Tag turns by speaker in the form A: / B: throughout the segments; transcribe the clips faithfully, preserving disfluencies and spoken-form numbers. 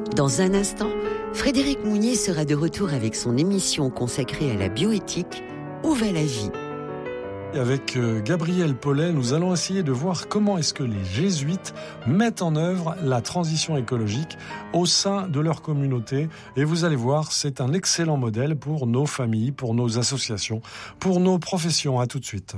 A: Dans un instant, Frédéric Mounier sera de retour avec son émission consacrée à la bioéthique « Où va la vie ?»
B: Avec Gabriel Paulet, nous allons essayer de voir comment est-ce que les jésuites mettent en œuvre la transition écologique au sein de leur communauté. Et vous allez voir, c'est un excellent modèle pour nos familles, pour nos associations, pour nos professions. À tout de suite.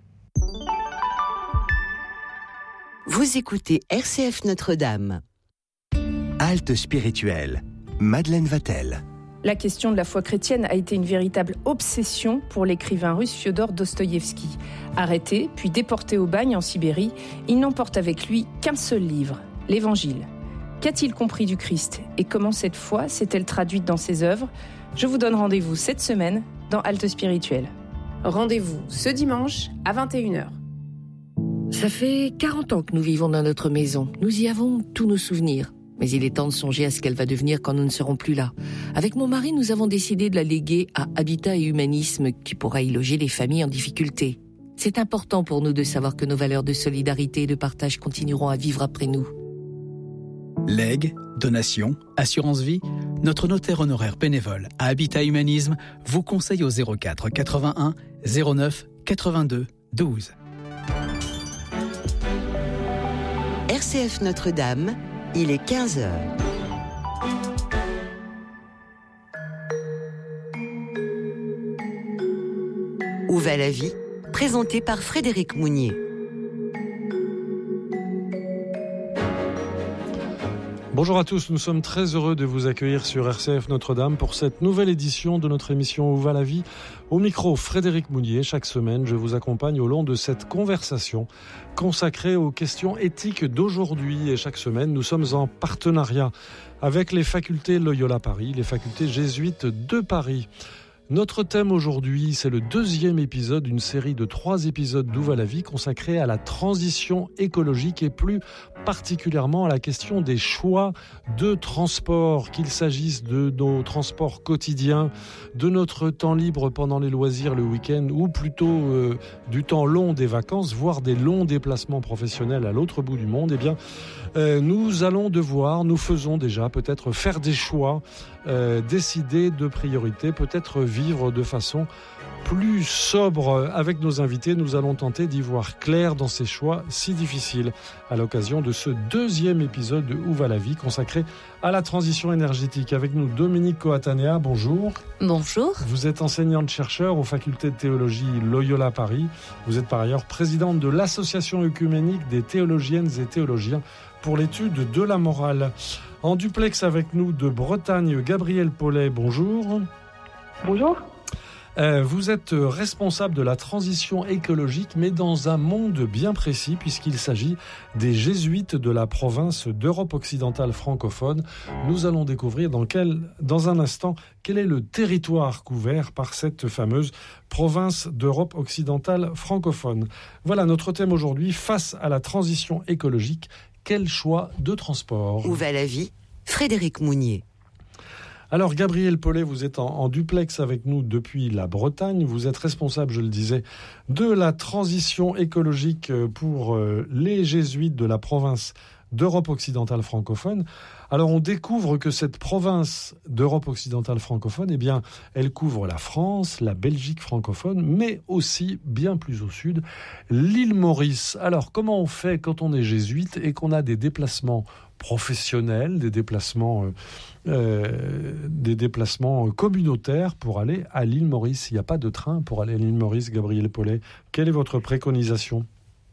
A: Vous écoutez R C F Notre-Dame.
C: Halte spirituelle, Madeleine Vatel.
D: La question de la foi chrétienne a été une véritable obsession pour l'écrivain russe Fiodor Dostoïevski. Arrêté, puis déporté au bagne en Sibérie, il n'emporte avec lui qu'un seul livre, l'Évangile. Qu'a-t-il compris du Christ et comment cette foi s'est-elle traduite dans ses œuvres ? Je vous donne rendez-vous cette semaine dans Halte spirituelle. Rendez-vous ce dimanche à vingt et une heures.
E: Ça fait quarante ans que nous vivons dans notre maison. Nous y avons tous nos souvenirs. Mais il est temps de songer à ce qu'elle va devenir quand nous ne serons plus là. Avec mon mari, nous avons décidé de la léguer à Habitat et Humanisme, qui pourra y loger les familles en difficulté. C'est important pour nous de savoir que nos valeurs de solidarité et de partage continueront à vivre après nous.
F: Legs, donations, assurance vie, notre notaire honoraire bénévole à Habitat Humanisme vous conseille au zéro quatre quatre-vingt-un zéro neuf quatre-vingt-deux douze.
A: R C F Notre-Dame, il est quinze heures. Où va la vie ? Présenté par Frédéric Mounier.
B: Bonjour à tous, nous sommes très heureux de vous accueillir sur R C F Notre-Dame pour cette nouvelle édition de notre émission Où va la vie ? Au micro, Frédéric Mounier. Chaque semaine, je vous accompagne au long de cette conversation consacrée aux questions éthiques d'aujourd'hui. Et chaque semaine, nous sommes en partenariat avec les facultés Loyola Paris, les facultés jésuites de Paris. Notre thème aujourd'hui, c'est le deuxième épisode d'une série de trois épisodes d'Où va la vie consacrés à la transition écologique et plus particulièrement à la question des choix de transport, qu'il s'agisse de nos transports quotidiens, de notre temps libre pendant les loisirs le week-end ou plutôt euh, du temps long des vacances, voire des longs déplacements professionnels à l'autre bout du monde. Eh bien, euh, nous allons devoir, nous faisons déjà peut-être faire des choix, euh, décider de priorités, peut-être vivre de façon plus sobre. Avec nos invités, nous allons tenter d'y voir clair dans ces choix si difficiles à l'occasion de ce deuxième épisode de Où va la vie consacré à la transition énergétique. Avec nous, Dominique Coatanea, bonjour.
G: Bonjour.
B: Vous êtes enseignante-chercheur aux facultés de théologie Loyola Paris. Vous êtes par ailleurs présidente de l'Association œcuménique des théologiennes et théologiens pour l'étude de la morale. En duplex avec nous de Bretagne, Gabriel Paulet, bonjour.
H: Bonjour.
B: Euh, vous êtes responsable de la transition écologique, mais dans un monde bien précis, puisqu'il s'agit des jésuites de la province d'Europe occidentale francophone. Nous allons découvrir dans, quel, dans un instant quel est le territoire couvert par cette fameuse province d'Europe occidentale francophone. Voilà notre thème aujourd'hui, face à la transition écologique, quel choix de transport ?
A: Où va la vie ? Frédéric Mounier.
B: Alors Gabriel Paulet, vous êtes en, en duplex avec nous depuis la Bretagne. Vous êtes responsable, je le disais, de la transition écologique pour euh, les jésuites de la province d'Europe occidentale francophone. Alors on découvre que cette province d'Europe occidentale francophone, eh bien, elle couvre la France, la Belgique francophone, mais aussi, bien plus au sud, l'île Maurice. Alors comment on fait quand on est jésuite et qu'on a des déplacements professionnels, des déplacements, euh, euh, des déplacements communautaires pour aller à l'île Maurice? Il n'y a pas de train pour aller à l'île Maurice, Gabriel Paulet. Quelle est votre préconisation ?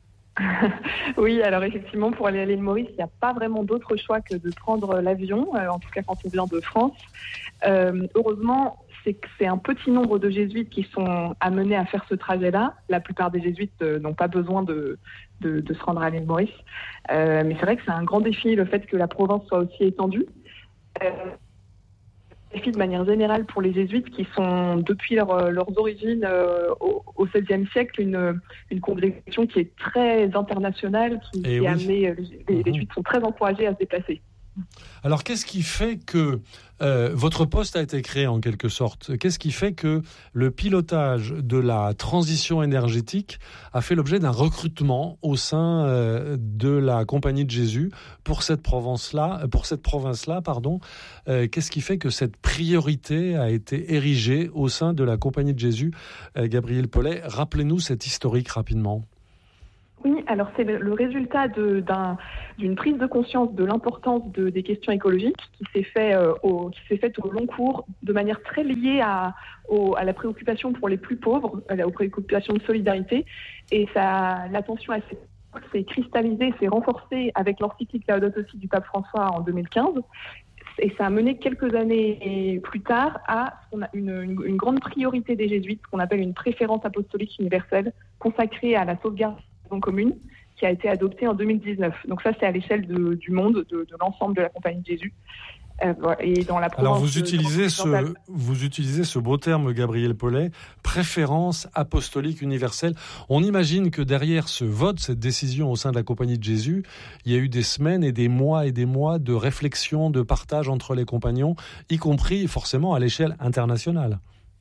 H: Oui, alors effectivement, pour aller à l'île Maurice, il n'y a pas vraiment d'autre choix que de prendre l'avion, euh, en tout cas quand on vient de France. Euh, heureusement, c'est que c'est un petit nombre de jésuites qui sont amenés à faire ce trajet-là. La plupart des jésuites euh, n'ont pas besoin de, de, de se rendre à l'île Maurice. Euh, mais c'est vrai que c'est un grand défi, le fait que la province soit aussi étendue. Euh, défi de manière générale pour les jésuites qui sont, depuis leur, leurs origines euh, au, au seizième siècle, une, une congrégation qui est très internationale, qui, qui
B: oui.
H: a amené, les, les, les Juifs sont très encouragés à se déplacer.
B: Alors, qu'est-ce qui fait que euh, votre poste a été créé en quelque sorte ? Qu'est-ce qui fait que le pilotage de la transition énergétique a fait l'objet d'un recrutement au sein euh, de la Compagnie de Jésus pour cette province-là, pour cette province-là, pardon. Euh, qu'est-ce qui fait que cette priorité a été érigée au sein de la Compagnie de Jésus ? euh, Gabriel Paulet, rappelez-nous cette historique rapidement.
H: Oui, alors c'est le, le résultat de, d'un, d'une prise de conscience de l'importance de, des questions écologiques qui s'est, fait, euh, au, qui s'est faite au long cours de manière très liée à, au, à la préoccupation pour les plus pauvres, aux préoccupations de solidarité. Et ça, l'attention à ces s'est cristallisée, s'est renforcée avec l'encyclique Laudato Si du pape François en deux mille quinze. Et ça a mené quelques années plus tard à une, une, une grande priorité des jésuites, ce qu'on appelle une préférence apostolique universelle, consacrée à la sauvegarde commune, qui a été adoptée en deux mille dix-neuf. Donc ça, c'est à l'échelle de, du monde, de, de l'ensemble de la Compagnie de Jésus. Euh, et dans la
B: Alors vous utilisez, ce, vous utilisez ce beau terme, Gabriel Paulet, préférence apostolique universelle. On imagine que derrière ce vote, cette décision au sein de la Compagnie de Jésus, il y a eu des semaines et des mois et des mois de réflexion, de partage entre les compagnons, y compris forcément à l'échelle internationale.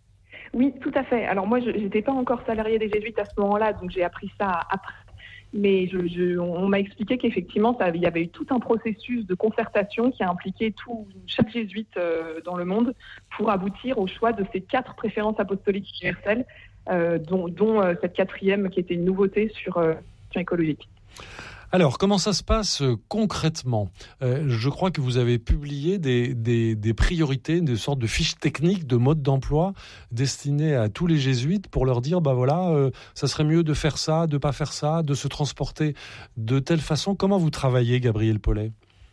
H: Oui, tout à fait. Alors moi, je n'étais pas encore salariée des Jésuites à ce moment-là, donc j'ai appris ça après. Mais je, je, on m'a expliqué qu'effectivement, ça, il y avait eu tout un processus de concertation qui a impliqué tout, chaque jésuite euh, dans le monde pour aboutir au choix de ces quatre préférences apostoliques universelles, euh, dont, dont euh, cette quatrième qui était une nouveauté sur euh, la question écologique.
B: Alors, comment ça se passe euh, concrètement ? euh, Je crois que vous avez publié des, des, des priorités, des sortes de fiches techniques, de modes d'emploi destinées à tous les jésuites pour leur dire, bah voilà, euh, ça serait mieux de faire ça, de pas faire ça, de se transporter de telle façon. Comment vous travaillez, Gabriel Paulet ?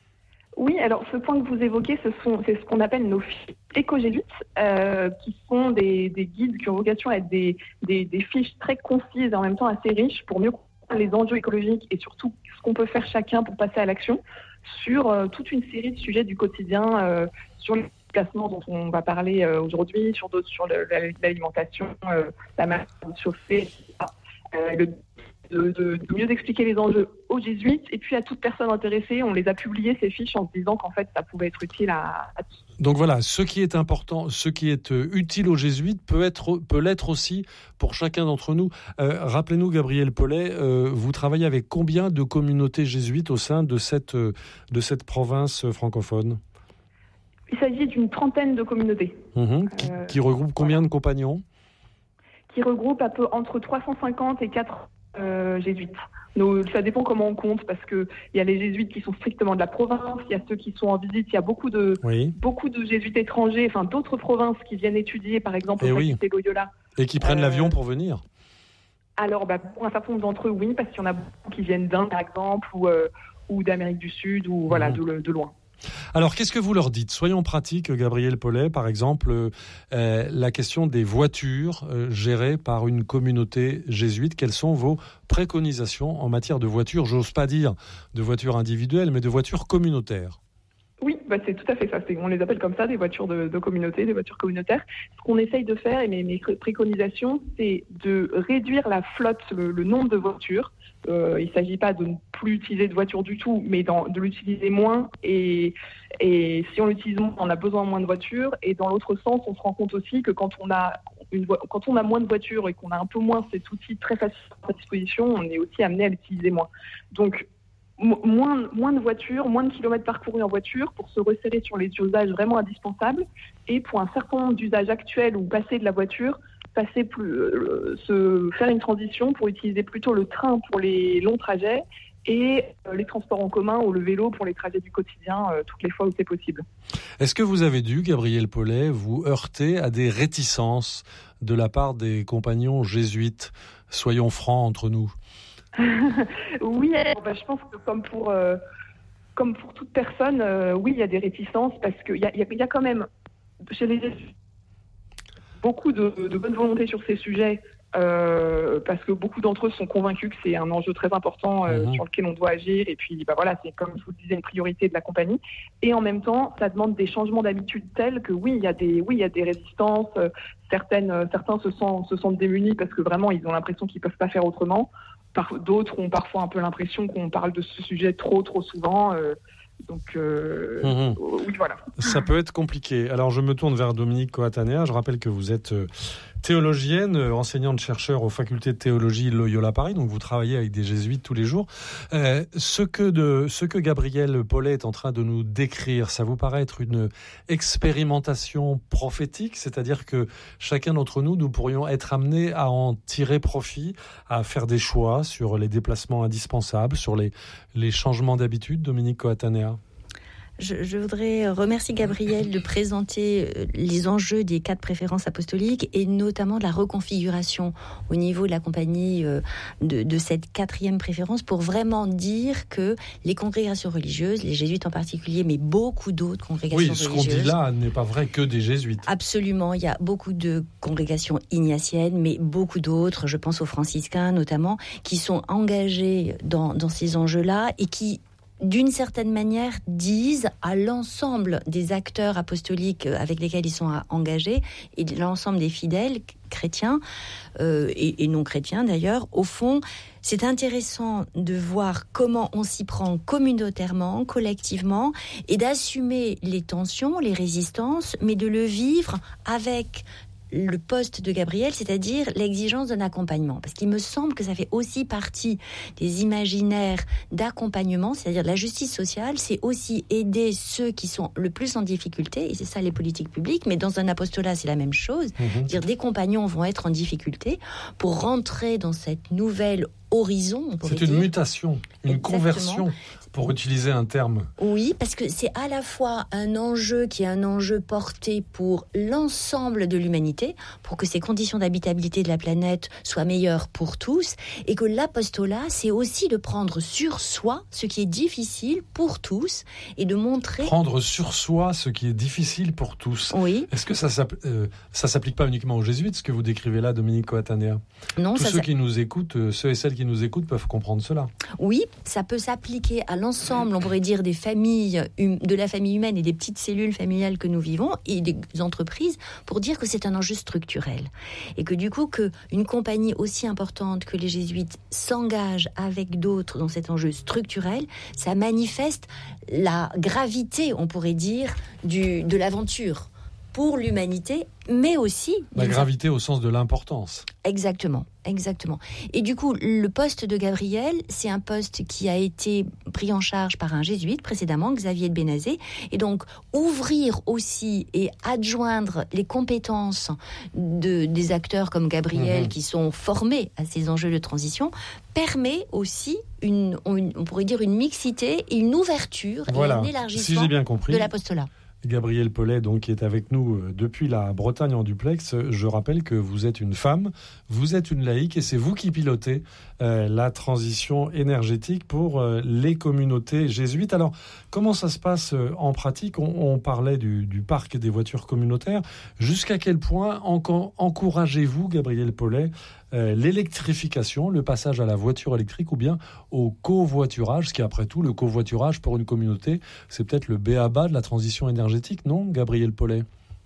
H: Oui, alors ce point que vous évoquez, ce sont, c'est ce qu'on appelle nos fiches éco-jésuites, euh, qui sont des, des guides qui ont vocation à être des, des, des fiches très concises et en même temps assez riches pour mieux les enjeux écologiques et surtout ce qu'on peut faire chacun pour passer à l'action sur euh, toute une série de sujets du quotidien, euh, sur les déplacements dont on va parler euh, aujourd'hui, sur d'autres, sur le, l'alimentation, euh, la manière de chauffer, et cetera. Euh, le, de, de, de mieux expliquer les enjeux aux jésuites et puis à toute personne intéressée, on les a publiées ces fiches en se disant qu'en fait ça pouvait être utile à, à tous.
B: Donc voilà, ce qui est important, ce qui est utile aux jésuites peut être, peut l'être aussi pour chacun d'entre nous. Euh, rappelez-nous, Gabriel Paulet, euh, vous travaillez avec combien de communautés jésuites au sein de cette, de cette province francophone ?
H: Il s'agit d'une trentaine de communautés.
B: Mmh, qui, euh, qui regroupent combien de compagnons ?
H: Qui regroupent un peu entre trois cent cinquante et quatre cents euh, jésuites. Nos, ça dépend comment on compte, parce qu'il y a les jésuites qui sont strictement de la province, il y a ceux qui sont en visite, il y a beaucoup de, oui. beaucoup de jésuites étrangers, enfin d'autres provinces qui viennent étudier, par exemple, au Faculté oui. Loyola.
B: Et qui prennent euh, l'avion pour venir.
H: Alors, bah, pour un certain nombre d'entre eux, oui, parce qu'il y en a beaucoup qui viennent d'Inde, par exemple, ou, euh, ou d'Amérique du Sud, ou voilà, mmh. de, de loin.
B: Alors, qu'est-ce que vous leur dites ? Soyons pratiques, Gabriel Paulet, par exemple, euh, la question des voitures euh, gérées par une communauté jésuite. Quelles sont vos préconisations en matière de voitures ? J'ose pas dire de voitures individuelles, mais de voitures communautaires.
H: Oui, bah c'est tout à fait ça. C'est, on les appelle comme ça, des voitures de, de communauté, des voitures communautaires. Ce qu'on essaye de faire, et mes, mes préconisations, c'est de réduire la flotte, le, le nombre de voitures. Euh, il ne s'agit pas de ne plus utiliser de voiture du tout, mais dans, de l'utiliser moins. Et, et si on l'utilise moins, on a besoin de moins de voitures. Et dans l'autre sens, on se rend compte aussi que quand on a, une vo- quand on a moins de voitures et qu'on a un peu moins cet outil très facile à disposition, on est aussi amené à l'utiliser moins. Donc, Moins, moins de voitures, moins de kilomètres parcourus en voiture pour se resserrer sur les usages vraiment indispensables et pour un certain nombre d'usages actuels ou passer de la voiture, passer plus, euh, se faire une transition pour utiliser plutôt le train pour les longs trajets et euh, les transports en commun ou le vélo pour les trajets du quotidien euh, toutes les fois où c'est possible.
B: Est-ce que vous avez dû, Gabriel Paulet, vous heurter à des réticences de la part des compagnons jésuites ? Soyons francs entre nous.
H: Oui, bah, je pense que comme pour, euh, comme pour toute personne, euh, oui, il y a des réticences parce qu'il y a, y, a, y a quand même chez les beaucoup de, de bonne volonté sur ces sujets euh, parce que beaucoup d'entre eux sont convaincus que c'est un enjeu très important euh, mmh. sur lequel on doit agir et puis bah, voilà, c'est comme je vous le disais une priorité de la compagnie et en même temps ça demande des changements d'habitude tels que oui, il y a des, oui, il y a des résistances, euh, certaines, euh, certains se sentent, se sentent démunis parce que vraiment ils ont l'impression qu'ils ne peuvent pas faire autrement. D'autres ont parfois un peu l'impression qu'on parle de ce sujet trop, trop souvent. Euh, Donc, euh,
B: mmh.
H: oui, voilà.
B: Ça peut être compliqué. Alors, je me tourne vers Dominique Coatanea. Je rappelle que vous êtes théologienne, enseignante-chercheur aux facultés de théologie Loyola Paris. Donc, vous travaillez avec des jésuites tous les jours. Euh, ce que de, ce que Gabriel Paulet est en train de nous décrire, ça vous paraît être une expérimentation prophétique? C'est-à-dire que chacun d'entre nous, nous pourrions être amenés à en tirer profit, à faire des choix sur les déplacements indispensables, sur les, les changements d'habitude, Dominique Coatanea?
G: Je, je voudrais remercier Gabriel de présenter les enjeux des quatre préférences apostoliques et notamment de la reconfiguration au niveau de la compagnie de, de cette quatrième préférence pour vraiment dire que les congrégations religieuses, les jésuites en particulier, mais beaucoup d'autres congrégations
B: religieuses...
G: religieuses...
B: Oui, ce qu'on dit là n'est pas vrai que des jésuites.
G: Absolument, il y a beaucoup de congrégations ignatiennes, mais beaucoup d'autres, je pense aux franciscains notamment, qui sont engagés dans, dans ces enjeux-là et qui... d'une certaine manière, disent à l'ensemble des acteurs apostoliques avec lesquels ils sont engagés et l'ensemble des fidèles chrétiens euh, et, et non chrétiens d'ailleurs, au fond, c'est intéressant de voir comment on s'y prend communautairement, collectivement, et d'assumer les tensions, les résistances, mais de le vivre avec le poste de Gabriel, c'est-à-dire l'exigence d'un accompagnement. Parce qu'il me semble que ça fait aussi partie des imaginaires d'accompagnement, c'est-à-dire la justice sociale, c'est aussi aider ceux qui sont le plus en difficulté, et c'est ça les politiques publiques, mais dans un apostolat, c'est la même chose. Mmh. Dire des compagnons vont être en difficulté pour rentrer dans cette nouvelle horizon.
B: C'est une
G: dire.
B: mutation, une
G: Exactement.
B: Conversion, pour utiliser un terme.
G: Oui, parce que c'est à la fois un enjeu qui est un enjeu porté pour l'ensemble de l'humanité, pour que ces conditions d'habitabilité de la planète soient meilleures pour tous, et que l'apostolat, c'est aussi de prendre sur soi ce qui est difficile pour tous, et de montrer...
B: Prendre sur soi ce qui est difficile pour tous.
G: Oui.
B: Est-ce que ça ne euh, s'applique pas uniquement aux jésuites, ce que vous décrivez là, Dominique Coatanea?
G: Non,
B: Tous
G: ça,
B: ceux
G: ça...
B: qui nous écoutent, euh, ceux et celles qui nous écoutent peuvent comprendre cela.
G: Oui, ça peut s'appliquer à l'ensemble, on pourrait dire, des familles, hum, de la famille humaine et des petites cellules familiales que nous vivons et des entreprises, pour dire que c'est un enjeu structurel. Et que du coup, qu'une compagnie aussi importante que les jésuites s'engage avec d'autres dans cet enjeu structurel, ça manifeste la gravité, on pourrait dire, du, de l'aventure pour l'humanité, mais aussi...
B: La gravité au sens de l'importance.
G: Exactement, exactement. Et du coup, le poste de Gabriel, c'est un poste qui a été pris en charge par un jésuite précédemment, Xavier de Benazet, et donc ouvrir aussi et adjoindre les compétences de, des acteurs comme Gabriel, mmh. qui sont formés à ces enjeux de transition, permet aussi, une, une, on pourrait dire, une mixité et une ouverture
B: voilà.
G: et un élargissement
B: si j'ai bien compris.
G: de l'apostolat.
B: Gabriel Paulet, donc, qui est avec nous depuis la Bretagne en duplex. Je rappelle que vous êtes une femme, vous êtes une laïque et c'est vous qui pilotez euh, la transition énergétique pour euh, les communautés jésuites. Alors, comment ça se passe euh, en pratique? on, on parlait du, du parc des voitures communautaires. Jusqu'à quel point en, encouragez-vous, Gabriel Paulet, euh, l'électrification, le passage à la voiture électrique ou bien au covoiturage, ce qui, après tout, le covoiturage pour une communauté, c'est peut-être le b a ba de la transition énergétique, non, Gabriel Paulet?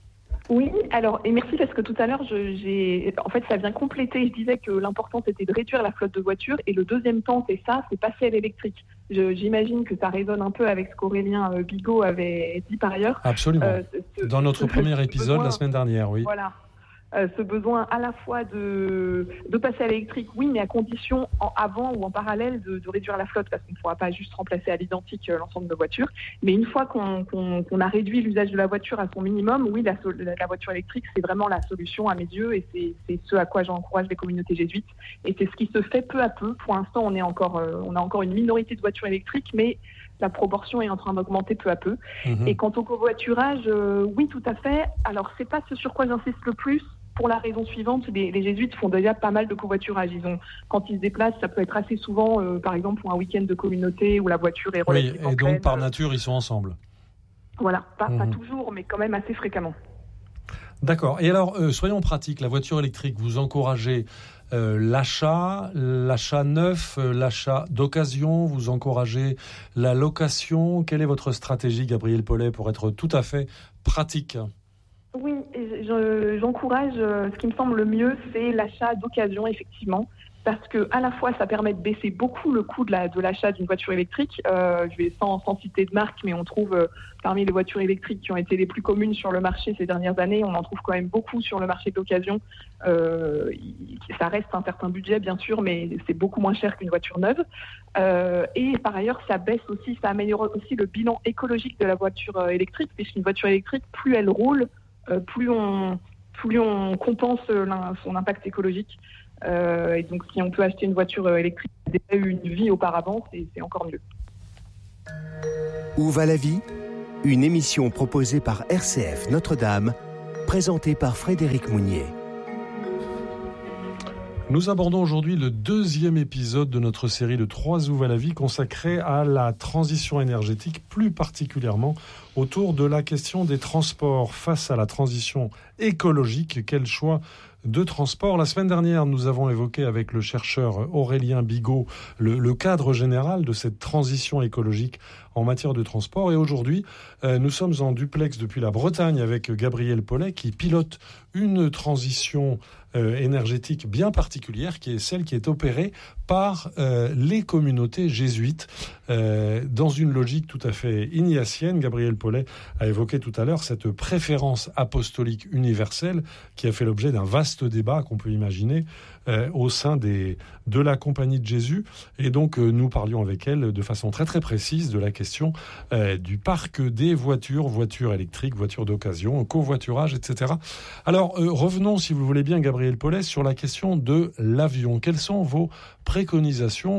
H: Oui, alors, et merci parce que tout à l'heure, je, j'ai, en fait, ça vient compléter. Je disais que l'important, c'était de réduire la flotte de voitures. Et le deuxième temps, c'est ça, c'est passer à l'électrique. Je, j'imagine que ça résonne un peu avec ce qu'Aurélien euh, Bigot avait dit par ailleurs.
B: Absolument. Euh, ce, Dans notre ce, premier ce épisode, besoin, la semaine dernière, oui.
H: Voilà. Euh, ce besoin à la fois de, de passer à l'électrique, oui, mais à condition, en avant ou en parallèle, de, de réduire la flotte, parce qu'on ne pourra pas juste remplacer à l'identique euh, l'ensemble de voitures. Mais une fois qu'on, qu'on, qu'on a réduit l'usage de la voiture à son minimum, oui, la, la, la voiture électrique, c'est vraiment la solution à mes yeux, et c'est, c'est ce à quoi j'encourage les communautés jésuites. Et c'est ce qui se fait peu à peu. Pour l'instant, on, est encore, euh, on a encore une minorité de voitures électriques, mais la proportion est en train d'augmenter peu à peu. Mmh. Et quant au covoiturage, euh, oui, tout à fait. Alors, c'est pas ce sur quoi j'insiste le plus, pour la raison suivante, les, les jésuites font déjà pas mal de covoiturage. Ils ont, quand ils se déplacent, ça peut être assez souvent, euh, par exemple, pour un week-end de communauté où la voiture est relativement
B: Oui, et donc
H: pleine.
B: par nature, ils sont ensemble.
H: Voilà, pas, mmh. pas toujours, mais quand même assez fréquemment.
B: D'accord. Et alors, euh, soyons pratiques. La voiture électrique, vous encouragez euh, l'achat, l'achat neuf, euh, l'achat d'occasion, vous encouragez la location. Quelle est votre stratégie, Gabriel Paulet, pour être tout à fait pratique ?
H: Oui, je, j'encourage, ce qui me semble le mieux, c'est l'achat d'occasion, effectivement. parce que à la fois ça permet de baisser beaucoup le coût de, la, de l'achat d'une voiture électrique. Euh, je vais sans, sans citer de marque, mais on trouve euh, parmi les voitures électriques qui ont été les plus communes sur le marché ces dernières années, on en trouve quand même beaucoup sur le marché d'occasion. Euh, ça reste un certain budget bien sûr, mais c'est beaucoup moins cher qu'une voiture neuve. Euh, et par ailleurs, ça baisse aussi, ça améliore aussi le bilan écologique de la voiture euh, électrique, puisqu'une voiture électrique, plus elle roule, euh, plus on plus on compense son impact écologique. Euh, et donc, si on peut acheter une voiture électrique qui a déjà eu une vie auparavant, c'est, c'est encore mieux.
C: Où va la vie ? Une émission proposée par R C F Notre-Dame, présentée par Frédéric Mounier.
B: Nous abordons aujourd'hui le deuxième épisode de notre série de trois Où va la vie consacrée à la transition énergétique, plus particulièrement autour de la question des transports face à la transition écologique. Quel choix de transport. La semaine dernière, nous avons évoqué avec le chercheur Aurélien Bigot le, le cadre général de cette transition écologique en matière de transport. Et aujourd'hui, euh, nous sommes en duplex depuis la Bretagne avec Gabriel Paulet qui pilote une transition euh, énergétique bien particulière qui est celle qui est opérée par euh, les communautés jésuites euh, dans une logique tout à fait ignatienne. Gabriel Paulet a évoqué tout à l'heure cette préférence apostolique universelle qui a fait l'objet d'un vaste débat qu'on peut imaginer euh, au sein des, de la Compagnie de Jésus. Et donc, euh, nous parlions avec elle de façon très très précise de la question euh, du parc des voitures, voitures électriques, voitures d'occasion, covoiturage, et cetera. Alors, euh, revenons, si vous le voulez bien, Gabriel Paulet, sur la question de l'avion. Quelles sont vos préconisations ?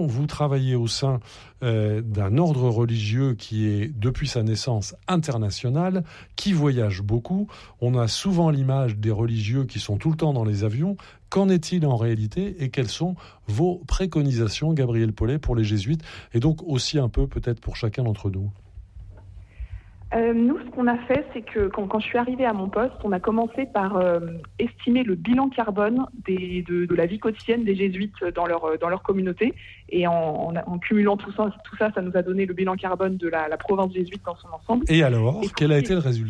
B: Vous travaillez au sein euh, d'un ordre religieux qui est, depuis sa naissance, international, qui voyage beaucoup. On a souvent l'image des religieux qui sont tout le temps dans les avions. Qu'en est-il en réalité et quelles sont vos préconisations, Gabriel Paulet, pour les jésuites et donc aussi un peu peut-être pour chacun d'entre nous ?
H: Euh, nous, ce qu'on a fait, c'est que quand, quand je suis arrivée à mon poste, on a commencé par euh, estimer le bilan carbone des, de, de la vie quotidienne des jésuites dans leur, dans leur communauté. Et en, en, en cumulant tout ça, tout ça, ça nous a donné le bilan carbone de la, la province jésuite dans son ensemble.
B: Et alors, et quel a été le résultat ?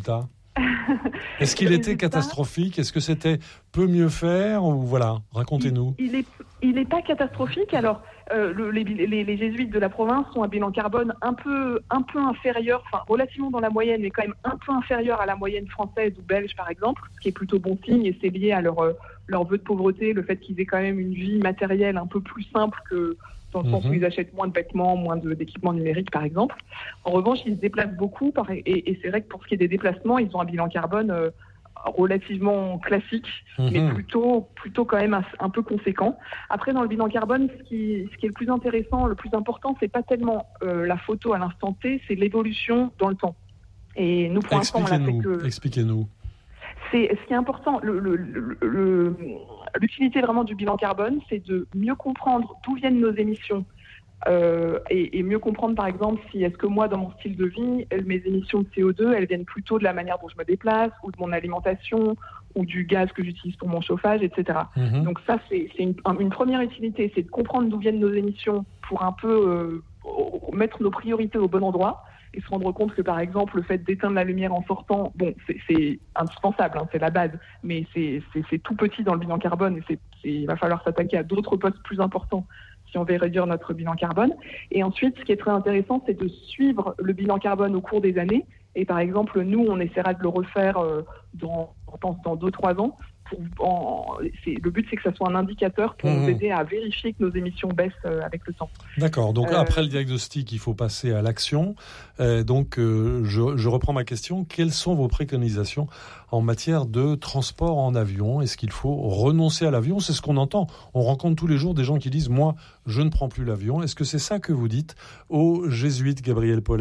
B: Est-ce qu'il était catastrophique ? Est-ce que c'était peu mieux faire ? Ou voilà, racontez-nous.
H: Il n'est il est pas catastrophique. Alors, euh, le, les, les, les jésuites de la province ont un bilan carbone un peu, un peu inférieur, enfin relativement dans la moyenne, mais quand même un peu inférieur à la moyenne française ou belge, par exemple, ce qui est plutôt bon signe, et c'est lié à leur, leur vœu de pauvreté, le fait qu'ils aient quand même une vie matérielle un peu plus simple que... dans le sens où ils achètent moins de vêtements, moins de, d'équipements numériques, par exemple. En revanche, ils se déplacent beaucoup, par, et, et c'est vrai que pour ce qui est des déplacements, ils ont un bilan carbone euh, relativement classique, mmh. mais plutôt, plutôt quand même un, un peu conséquent. Après, dans le bilan carbone, ce qui, ce qui est le plus intéressant, le plus important, c'est pas tellement euh, la photo à l'instant T, c'est l'évolution dans le temps. Et nous, pour l'instant, on l'a fait que...
B: Expliquez-nous.
H: C'est, ce qui est important, le, le, le, le, l'utilité vraiment du bilan carbone, c'est de mieux comprendre d'où viennent nos émissions euh, et, et mieux comprendre, par exemple, si est-ce que moi, dans mon style de vie, mes émissions de C O deux, elles viennent plutôt de la manière dont je me déplace ou de mon alimentation ou du gaz que j'utilise pour mon chauffage, et cetera. Mmh. Donc ça, c'est, c'est une, une première utilité, c'est de comprendre d'où viennent nos émissions pour un peu euh, mettre nos priorités au bon endroit. Et se rendre compte que, par exemple, le fait d'éteindre la lumière en sortant, bon, c'est, c'est indispensable, hein, c'est la base, mais c'est, c'est, c'est tout petit dans le bilan carbone et c'est, c'est, il va falloir s'attaquer à d'autres postes plus importants si on veut réduire notre bilan carbone. Et ensuite, ce qui est très intéressant, c'est de suivre le bilan carbone au cours des années. Et par exemple, nous, on essaiera de le refaire euh, dans, je pense, dans deux trois ans. Pour, en, c'est, le but, c'est que ça soit un indicateur pour mmh. nous aider à vérifier que nos émissions baissent euh, avec le temps.
B: D'accord. Donc, euh, après le diagnostic, il faut passer à l'action. Euh, donc, euh, je, je reprends ma question. Quelles sont vos préconisations en matière de transport en avion ? Est-ce qu'il faut renoncer à l'avion ? C'est ce qu'on entend. On rencontre tous les jours des gens qui disent « Moi, je ne prends plus l'avion ». Est-ce que c'est ça que vous dites aux jésuites, Gabriel Paulet ?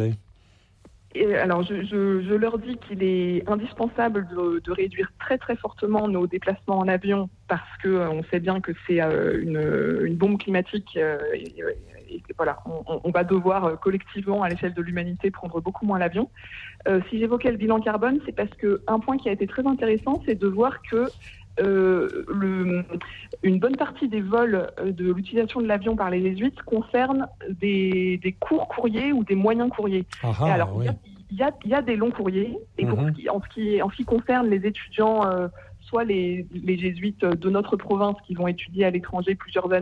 H: Et alors, je, je, je leur dis qu'il est indispensable de, de réduire très très fortement nos déplacements en avion parce que euh, on sait bien que c'est euh, une, une bombe climatique. Euh, et, et voilà, on, on va devoir euh, collectivement à l'échelle de l'humanité prendre beaucoup moins l'avion. Euh, si j'évoquais le bilan carbone, c'est parce que un point qui a été très intéressant, c'est de voir que Euh, le, une bonne partie des vols de l'utilisation de l'avion par les jésuites concerne des, des courts courriers ou des moyens courriers.
B: Aha,
H: et alors,
B: oui.
H: il y a, il y a des longs courriers, et pour
B: mm-hmm.
H: ce qui, en, ce qui, en ce qui concerne les étudiants, euh, soit les, les jésuites de notre province qui vont étudier à l'étranger plusieurs années,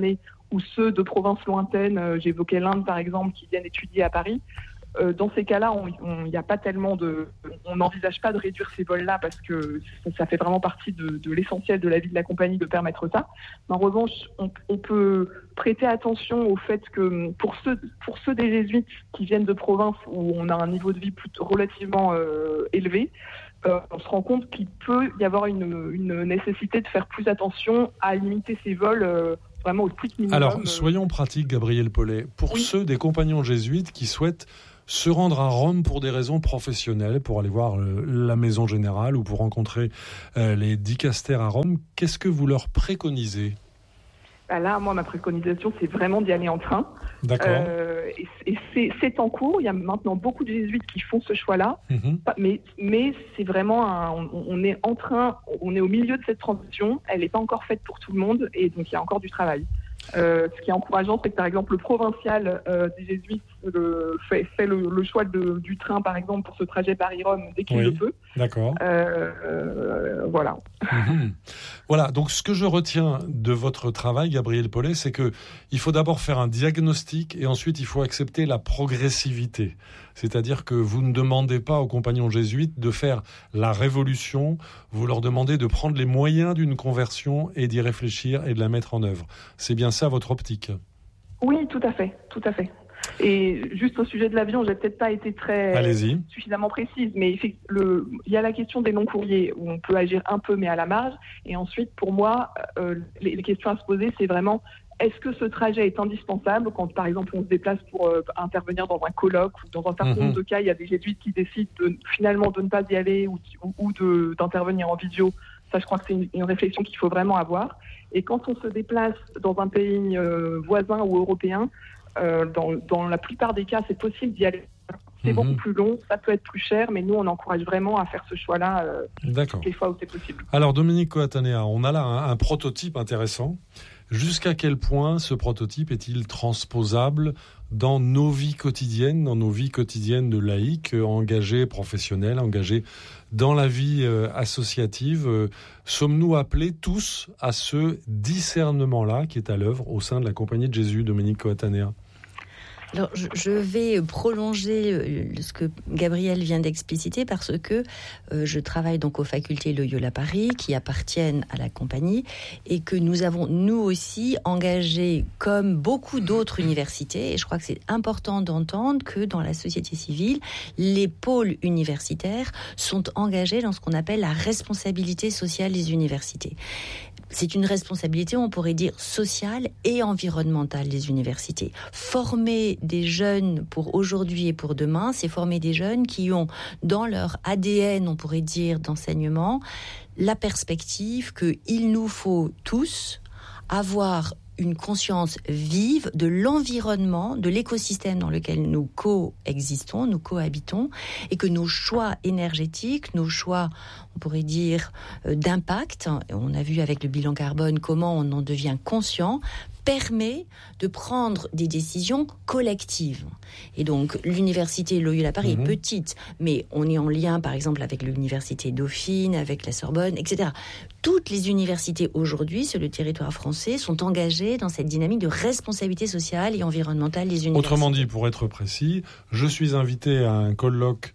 H: ou ceux de provinces lointaines, euh, j'évoquais l'Inde par exemple, qui viennent étudier à Paris. Euh, dans ces cas-là, il n'y a pas tellement de, on n'envisage pas de réduire ces vols-là parce que ça, ça fait vraiment partie de, de l'essentiel de la vie de la compagnie de permettre ça. En revanche, on, on peut prêter attention au fait que pour ceux, pour ceux des jésuites qui viennent de provinces où on a un niveau de vie plutôt relativement euh, élevé, euh, on se rend compte qu'il peut y avoir une, une nécessité de faire plus attention à limiter ces vols euh, vraiment au strict minimum.
B: Alors, soyons pratiques, Gabriel Paulet. Pour oui. ceux des compagnons jésuites qui souhaitent se rendre à Rome pour des raisons professionnelles, pour aller voir euh, la maison générale ou pour rencontrer euh, les dicastères à Rome, qu'est-ce que vous leur préconisez ?
H: Bah là, moi, ma préconisation, c'est vraiment d'y aller en train.
B: D'accord.
H: Euh, et et c'est, c'est en cours. Il y a maintenant beaucoup de jésuites qui font ce choix-là.
B: Mmh.
H: Mais, mais c'est vraiment un, on, on est en train, on est au milieu de cette transition. Elle n'est pas encore faite pour tout le monde. Et donc, il y a encore du travail. Euh, ce qui est encourageant, c'est que par exemple le provincial euh, des jésuites le, fait, fait le, le choix de, du train, par exemple, pour ce trajet Paris-Rome dès qu'il
B: oui,
H: le peut.
B: D'accord.
H: Euh, euh, voilà.
B: Mmh. Voilà. Donc ce que je retiens de votre travail, Gabriel Paulet, c'est que il faut d'abord faire un diagnostic et ensuite il faut accepter la progressivité. C'est-à-dire que vous ne demandez pas aux compagnons jésuites de faire la révolution, vous leur demandez de prendre les moyens d'une conversion et d'y réfléchir et de la mettre en œuvre. C'est bien ça votre optique ?
H: Oui, tout à fait, tout à fait. Et juste au sujet de l'avion, j'ai peut-être pas été très
B: Allez-y.
H: suffisamment précise, mais le, il y a la question des longs courriers où on peut agir un peu mais à la marge. Et ensuite, pour moi, euh, les, les questions à se poser, c'est vraiment: est-ce que ce trajet est indispensable quand, par exemple, on se déplace pour euh, intervenir dans un colloque ou dans un certain nombre mmh. de cas, il y a des jésuites qui décident de, finalement de ne pas y aller ou, ou, ou de, d'intervenir en visio. Ça, je crois que c'est une, une réflexion qu'il faut vraiment avoir. Et quand on se déplace dans un pays euh, voisin ou européen, euh, dans, dans la plupart des cas, c'est possible d'y aller. C'est mmh. beaucoup plus long, ça peut être plus cher, mais nous, on encourage vraiment à faire ce choix-là euh, toutes les fois où c'est possible.
B: Alors, Dominique Coatanea, on a là un, un prototype intéressant. Jusqu'à quel point ce prototype est-il transposable dans nos vies quotidiennes, dans nos vies quotidiennes de laïcs, engagés, professionnels, engagés dans la vie euh, associative euh, sommes-nous appelés tous à ce discernement-là qui est à l'œuvre au sein de la Compagnie de Jésus, Dominique Coatanea ?
G: Alors, je vais prolonger ce que Gabriel vient d'expliciter parce que euh, je travaille donc aux facultés Loyola Paris qui appartiennent à la compagnie et que nous avons, nous aussi, engagé comme beaucoup d'autres universités. Et je crois que c'est important d'entendre que dans la société civile, les pôles universitaires sont engagés dans ce qu'on appelle la responsabilité sociale des universités. C'est une responsabilité, on pourrait dire, sociale et environnementale des universités. Former des jeunes pour aujourd'hui et pour demain, c'est former des jeunes qui ont dans leur A D N, on pourrait dire, d'enseignement, la perspective qu'il nous faut tous avoir une conscience vive de l'environnement, de l'écosystème dans lequel nous coexistons, nous cohabitons, et que nos choix énergétiques, nos choix, on pourrait dire, euh, d'impact, on a vu avec le bilan carbone comment on en devient conscient, permet de prendre des décisions collectives. Et donc, l'université Loyola Paris mmh. est petite, mais on est en lien, par exemple, avec l'université Dauphine, avec la Sorbonne, et cetera. Toutes les universités aujourd'hui, sur le territoire français, sont engagées dans cette dynamique de responsabilité sociale et environnementale des universités.
B: Autrement dit, pour être précis, je suis invité à un colloque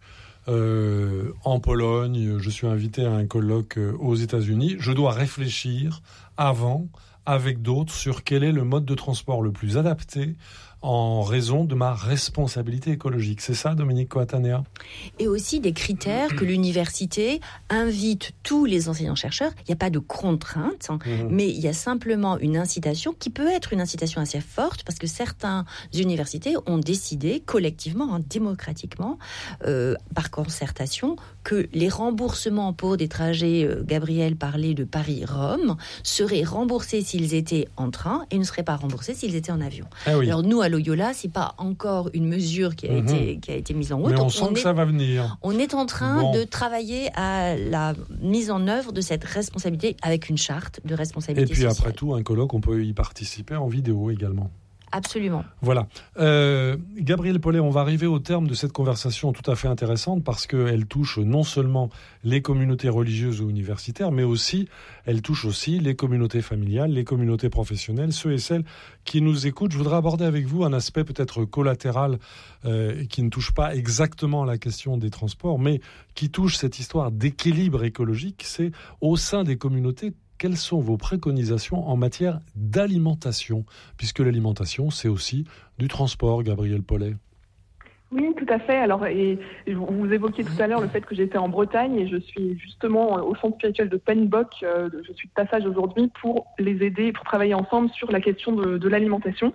B: euh, en Pologne, je suis invité à un colloque euh, aux États-Unis. Je dois réfléchir avant, avec d'autres, sur quel est le mode de transport le plus adapté en raison de ma responsabilité écologique. C'est ça, Dominique Coatanea ?
G: Et aussi des critères que l'université invite tous les enseignants-chercheurs. Il n'y a pas de contrainte, mmh. mais il y a simplement une incitation qui peut être une incitation assez forte parce que certaines universités ont décidé collectivement, hein, démocratiquement, euh, par concertation, que les remboursements pour des trajets, euh, Gabriel parlait de Paris-Rome, seraient remboursés s'ils étaient en train et ne seraient pas remboursés s'ils étaient en avion.
B: Ah oui.
G: Alors nous, à Loyola, c'est pas encore une mesure qui a, mmh. été, qui a été mise en route.
B: Mais on
G: on
B: sent
G: est,
B: que ça va venir.
G: On est en train
B: bon.
G: de travailler à la mise en œuvre de cette responsabilité avec une charte de responsabilité
B: sociale. Et puis
G: sociale.
B: après tout, un colloque, on peut y participer en vidéo également.
G: absolument.
B: Voilà. Euh, Gabrielle Paulet, on va arriver au terme de cette conversation tout à fait intéressante parce qu'elle touche non seulement les communautés religieuses ou universitaires, mais aussi, elle touche aussi les communautés familiales, les communautés professionnelles, ceux et celles qui nous écoutent. Je voudrais aborder avec vous un aspect peut-être collatéral euh, qui ne touche pas exactement à la question des transports, mais qui touche cette histoire d'équilibre écologique. C'est au sein des communautés, quelles sont vos préconisations en matière d'alimentation ? Puisque l'alimentation, c'est aussi du transport, Gabrielle Paulet.
H: Oui, tout à fait. Alors, et vous évoquiez tout à l'heure le fait que j'étais en Bretagne et je suis justement au centre spirituel de Penbock. Euh, je suis de passage aujourd'hui pour les aider, pour travailler ensemble sur la question de, de l'alimentation.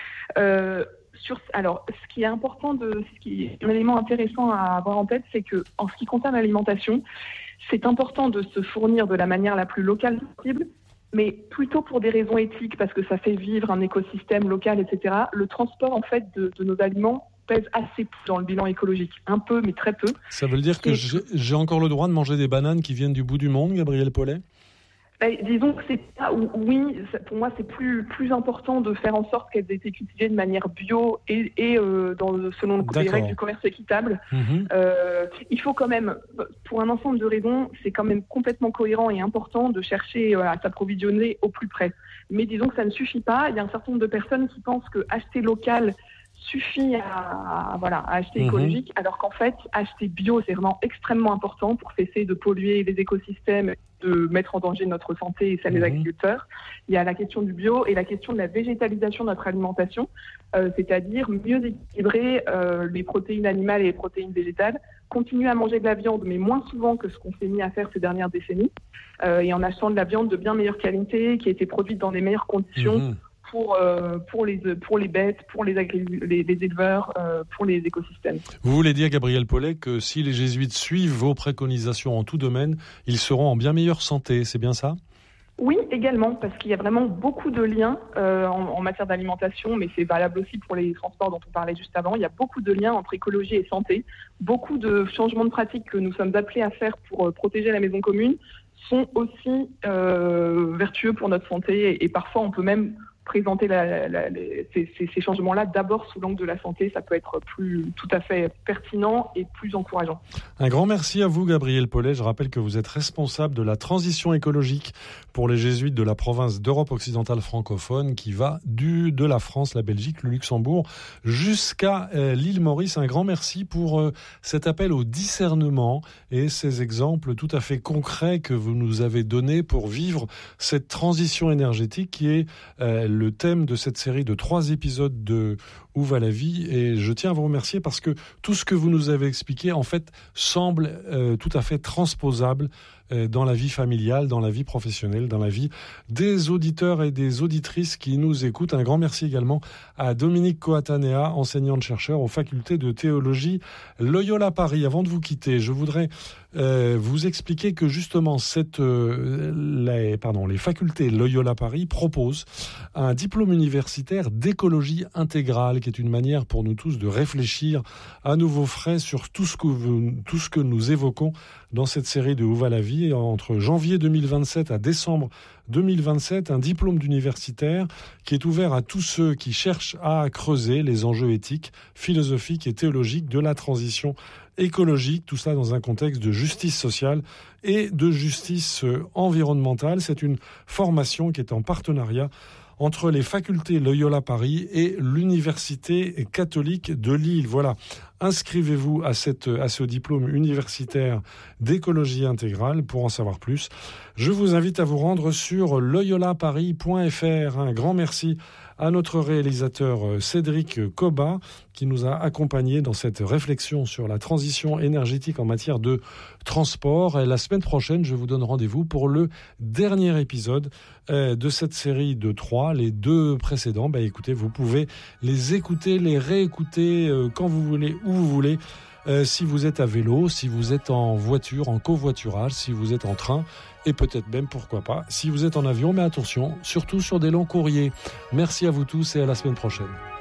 H: Euh, sur, alors, ce qui est important, de, ce qui est un élément intéressant à avoir en tête, c'est que en ce qui concerne l'alimentation, c'est important de se fournir de la manière la plus locale possible, mais plutôt pour des raisons éthiques, parce que ça fait vivre un écosystème local, et cetera. Le transport, en fait, de, de nos aliments pèse assez peu dans le bilan écologique. Un peu, mais très peu.
B: Ça veut dire que Et... j'ai, j'ai encore le droit de manger des bananes qui viennent du bout du monde, Gabrielle Paulet ?
H: Ben, disons que c'est pas, oui, pour moi c'est plus plus important de faire en sorte qu'elles aient été cultivées de manière bio et, et euh, dans, selon D'accord. les règles du commerce équitable. Mmh. Euh, il faut quand même, pour un ensemble de raisons, c'est quand même complètement cohérent et important de chercher euh, à s'approvisionner au plus près. Mais disons que ça ne suffit pas. Il y a un certain nombre de personnes qui pensent que acheter local suffit à, à, voilà, à acheter mmh. écologique, alors qu'en fait, acheter bio, c'est vraiment extrêmement important pour cesser de polluer les écosystèmes, de mettre en danger notre santé et celle mmh. des agriculteurs. Il y a la question du bio et la question de la végétalisation de notre alimentation, euh, c'est-à-dire mieux équilibrer euh, les protéines animales et les protéines végétales, continuer à manger de la viande, mais moins souvent que ce qu'on s'est mis à faire ces dernières décennies, euh, et en achetant de la viande de bien meilleure qualité, qui a été produite dans les meilleures conditions, mmh. Pour, euh, pour, les, pour les bêtes, pour les, agri- les, les éleveurs, euh, pour les écosystèmes.
B: Vous voulez dire, Gabrielle Paulet, que si les jésuites suivent vos préconisations en tout domaine, ils seront en bien meilleure santé, c'est bien ça ?
H: Oui, également, parce qu'il y a vraiment beaucoup de liens euh, en, en matière d'alimentation, mais c'est valable aussi pour les transports dont on parlait juste avant. Il y a beaucoup de liens entre écologie et santé. Beaucoup de changements de pratiques que nous sommes appelés à faire pour euh, protéger la maison commune sont aussi euh, vertueux pour notre santé et, et parfois on peut même présenter la, la, les, ces, ces changements-là d'abord sous l'angle de la santé, ça peut être plus, tout à fait pertinent et plus encourageant.
B: Un grand merci à vous, Gabrielle Paulet. Je rappelle que vous êtes responsable de la transition écologique pour les jésuites de la province d'Europe occidentale francophone qui va du, de la France, la Belgique, le Luxembourg jusqu'à euh, l'île Maurice. Un grand merci pour euh, cet appel au discernement et ces exemples tout à fait concrets que vous nous avez donnés pour vivre cette transition énergétique qui est euh, le thème de cette série de trois épisodes de Où va la vie ? Et je tiens à vous remercier parce que tout ce que vous nous avez expliqué, en fait, semble euh, tout à fait transposable euh, dans la vie familiale, dans la vie professionnelle, dans la vie des auditeurs et des auditrices qui nous écoutent. Un grand merci également à Dominique Coatanea, enseignante-chercheur aux facultés de théologie Loyola Paris. Avant de vous quitter, je voudrais euh, vous expliquer que justement cette, euh, les, pardon, les facultés Loyola Paris proposent un diplôme universitaire d'écologie intégrale, qui est une manière pour nous tous de réfléchir à nouveau frais sur tout ce que, vous, tout ce que nous évoquons dans cette série de Où va la vie ? Entre janvier deux mille vingt-sept à décembre deux mille vingt-sept, un diplôme d'universitaire qui est ouvert à tous ceux qui cherchent à creuser les enjeux éthiques, philosophiques et théologiques de la transition écologique, tout cela dans un contexte de justice sociale et de justice environnementale. C'est une formation qui est en partenariat entre les facultés Loyola Paris et l'Université catholique de Lille. Voilà, inscrivez-vous à, cette, à ce diplôme universitaire d'écologie intégrale pour en savoir plus. Je vous invite à vous rendre sur loyola paris point f r. Un grand merci à notre réalisateur Cédric Coba qui nous a accompagnés dans cette réflexion sur la transition énergétique en matière de transport. Et la semaine prochaine, je vous donne rendez-vous pour le dernier épisode de cette série de trois. Les deux précédents, bah écoutez, vous pouvez les écouter, les réécouter quand vous voulez, où vous voulez. Euh, si vous êtes à vélo, si vous êtes en voiture, en covoiturage, si vous êtes en train et peut-être même, pourquoi pas, si vous êtes en avion. Mais attention, surtout sur des longs courriers. Merci à vous tous et à la semaine prochaine.